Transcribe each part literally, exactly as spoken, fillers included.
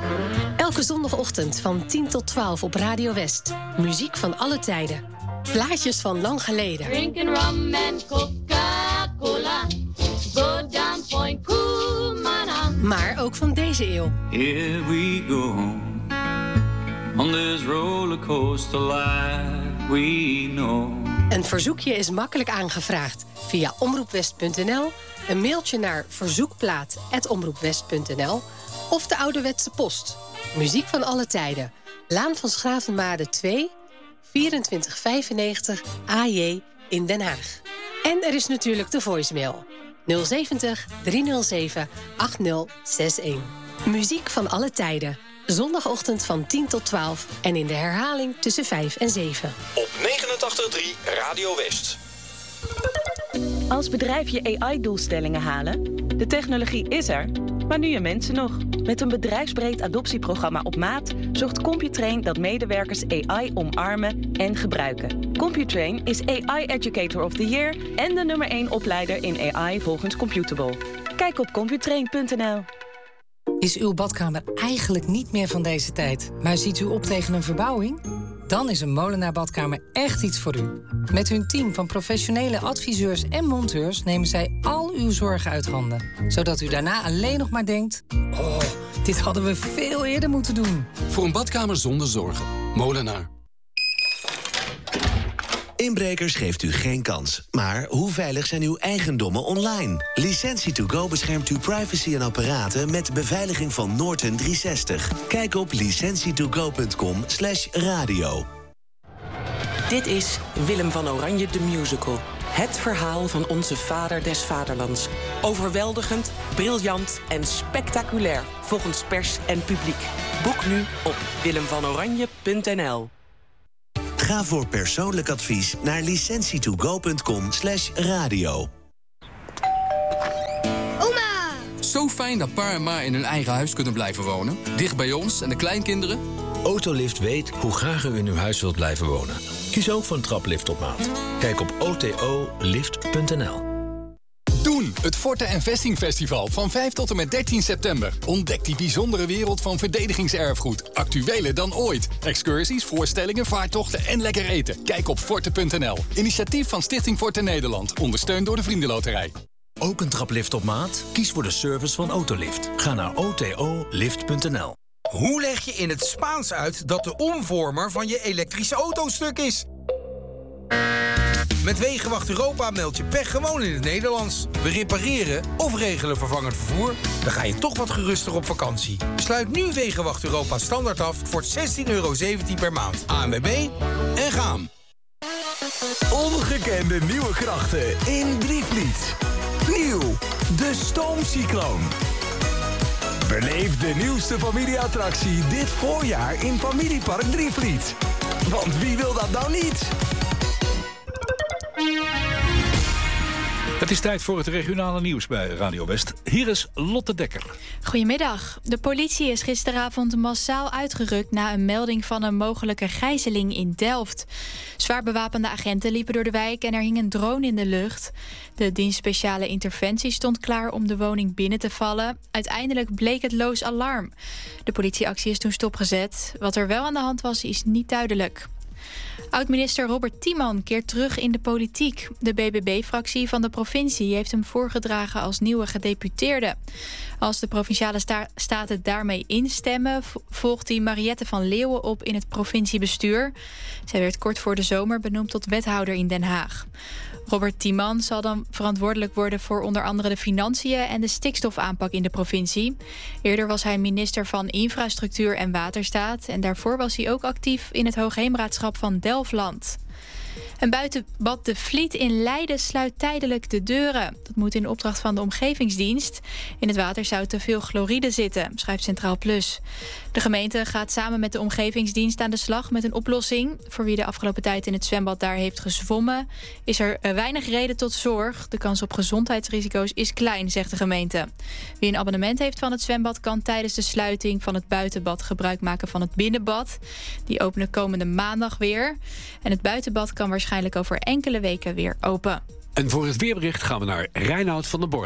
Elke zondagochtend van tien tot twaalf op Radio West. Muziek van alle tijden. Plaatjes van lang geleden. Drinking rum and Coca-Cola. Go down Point Kumana. Maar ook van deze eeuw. Here we go. On this rollercoaster life we know. Een verzoekje is makkelijk aangevraagd via omroepwest punt n l, een mailtje naar verzoekplaat apenstaartje omroepwest punt n l of de ouderwetse post. Muziek van alle tijden. Laan van Schravenmade twee, vierentwintig vijfennegentig A J in Den Haag. En er is natuurlijk de voicemail nul zeventig driehonderdzeven achtzig zestig. Muziek van alle tijden. Zondagochtend van tien tot twaalf en in de herhaling tussen vijf en zeven. Op negenentachtig komma drie Radio West. Als bedrijf je A I-doelstellingen halen? De technologie is er, maar nu je mensen nog. Met een bedrijfsbreed adoptieprogramma op maat zorgt Computrain dat medewerkers A I omarmen en gebruiken. Computrain is A I Educator of the Year en de nummer één opleider in A I volgens Computable. Kijk op computrain punt n l. Is uw badkamer eigenlijk niet meer van deze tijd, maar ziet u op tegen een verbouwing? Dan is een Molenaar Badkamer echt iets voor u. Met hun team van professionele adviseurs en monteurs nemen zij al uw zorgen uit handen. Zodat u daarna alleen nog maar denkt: oh, dit hadden we veel eerder moeten doen. Voor een badkamer zonder zorgen. Molenaar. Inbrekers geeft u geen kans. Maar hoe veilig zijn uw eigendommen online? Licentie to go beschermt uw privacy en apparaten met beveiliging van Norton driehonderdzestig. Kijk op licentie to go punt com slash radio. Dit is Willem van Oranje de Musical. Het verhaal van onze vader des vaderlands. Overweldigend, briljant en spectaculair. Volgens pers en publiek. Boek nu op willem van oranje punt n l. Ga voor persoonlijk advies naar licentie to go punt com slash radio. Oma! Zo fijn dat pa en ma in hun eigen huis kunnen blijven wonen. Dicht bij ons en de kleinkinderen. Autolift weet hoe graag u in uw huis wilt blijven wonen. Kies ook voor een traplift op maat. Kijk op o t o lift punt n l. Doen, het Forte en Vesting Festival van vijf tot en met dertien september. Ontdek die bijzondere wereld van verdedigingserfgoed. Actueler dan ooit. Excursies, voorstellingen, vaartochten en lekker eten. Kijk op forte punt n l. Initiatief van Stichting Forte Nederland. Ondersteund door de Vriendenloterij. Ook een traplift op maat? Kies voor de service van Autolift. Ga naar o t o lift punt n l. Hoe leg je in het Spaans uit dat de omvormer van je elektrische auto stuk is? Met Wegenwacht Europa meld je pech gewoon in het Nederlands. We repareren of regelen vervangend vervoer. Dan ga je toch wat geruster op vakantie. Sluit nu Wegenwacht Europa standaard af voor zestien euro zeventien per maand. A N W B en gaan. Ongekende nieuwe krachten in Drievliet. Nieuw, de Stoomcycloon. Beleef de nieuwste familieattractie dit voorjaar in Familiepark Drievliet. Want wie wil dat nou niet? Het is tijd voor het regionale nieuws bij Radio West. Hier is Lotte Dekker. Goedemiddag. De politie is gisteravond massaal uitgerukt na een melding van een mogelijke gijzeling in Delft. Zwaar bewapende agenten liepen door de wijk en er hing een drone in de lucht. De dienst speciale interventie stond klaar om de woning binnen te vallen. Uiteindelijk bleek het loos alarm. De politieactie is toen stopgezet. Wat er wel aan de hand was, is niet duidelijk. Oud-minister Robert Tiemann keert terug in de politiek. De B B B-fractie van de provincie heeft hem voorgedragen als nieuwe gedeputeerde. Als de Provinciale sta- Staten daarmee instemmen, volgt hij Mariette van Leeuwen op in het provinciebestuur. Zij werd kort voor de zomer benoemd tot wethouder in Den Haag. Robert Tiemann zal dan verantwoordelijk worden voor onder andere de financiën en de stikstofaanpak in de provincie. Eerder was hij minister van Infrastructuur en Waterstaat en daarvoor was hij ook actief in het Hoogheemraadschap van Delfland. Een buitenbad De Vliet in Leiden sluit tijdelijk de deuren. Dat moet in opdracht van de omgevingsdienst. In het water zou te veel chloride zitten, schrijft Centraal Plus. De gemeente gaat samen met de omgevingsdienst aan de slag met een oplossing. Voor wie de afgelopen tijd in het zwembad daar heeft gezwommen, is er weinig reden tot zorg. De kans op gezondheidsrisico's is klein, zegt de gemeente. Wie een abonnement heeft van het zwembad kan tijdens de sluiting van het buitenbad gebruik maken van het binnenbad. Die openen komende maandag weer. En het buitenbad kan waarschijnlijk over enkele weken weer open. En voor het weerbericht gaan we naar Reinoud van der Born.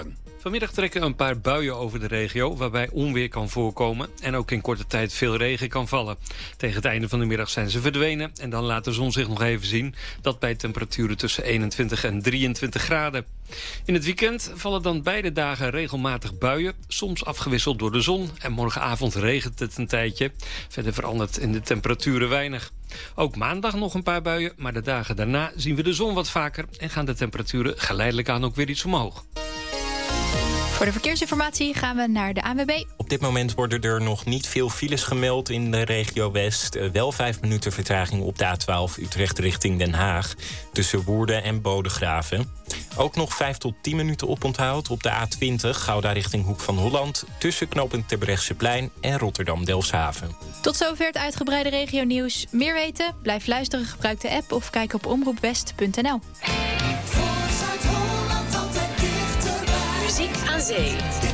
Vanmiddag trekken een paar buien over de regio, waarbij onweer kan voorkomen en ook in korte tijd veel regen kan vallen. Tegen het einde van de middag zijn ze verdwenen en dan laat de zon zich nog even zien. Dat bij temperaturen tussen eenentwintig en drieëntwintig graden. In het weekend vallen dan beide dagen regelmatig buien, soms afgewisseld door de zon. En morgenavond regent het een tijdje. Verder verandert in de temperaturen weinig. Ook maandag nog een paar buien, maar de dagen daarna zien we de zon wat vaker en gaan de temperaturen geleidelijk aan ook weer iets omhoog. Voor de verkeersinformatie gaan we naar de A N W B. Op dit moment worden er nog niet veel files gemeld in de regio West. Uh, wel vijf minuten vertraging op de A twaalf Utrecht richting Den Haag. Tussen Woerden en Bodegraven. Ook nog vijf tot tien minuten oponthoud op de A twintig Gouda richting Hoek van Holland. Tussen knooppunt Terbrechtseplein en Rotterdam-Delfshaven. Tot zover het uitgebreide regionieuws. Meer weten? Blijf luisteren, gebruik de app of kijk op omroep west punt n l. Muziek aan zee.